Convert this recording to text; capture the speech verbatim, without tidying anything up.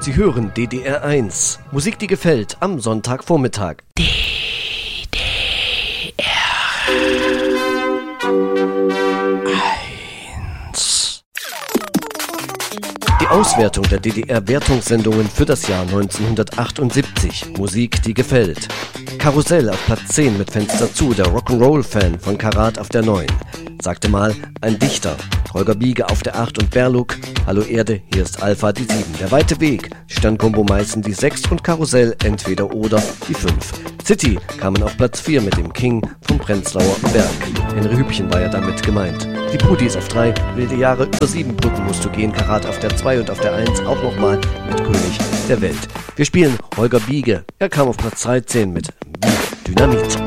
Sie hören D D R eins. Musik, die gefällt, am Sonntagvormittag. D D R eins. Die Auswertung der D D R-Wertungssendungen für das Jahr neunzehnhundertachtundsiebzig. Musik, die gefällt. Karussell auf Platz zehn mit Fenster zu, der Rock'n'Roll-Fan von Karat auf der neun. Sagte mal, ein Dichter. Holger Biege auf der acht und Berluk. Hallo Erde, hier ist Alpha die sieben. Der weite Weg, Sternkombo Meißen die sechs und Karussell entweder oder die fünf. City kamen auf Platz vier mit dem King vom Prenzlauer Berg. Henry Hübchen war ja damit gemeint. Die Pudis auf drei, wilde Jahre über sieben Brücken musst du gehen. Karat auf der zwei und auf der eins auch nochmal mit König der Welt. Wir spielen Holger Biege. Er kam auf Platz dreizehn mit Wie Dynamit.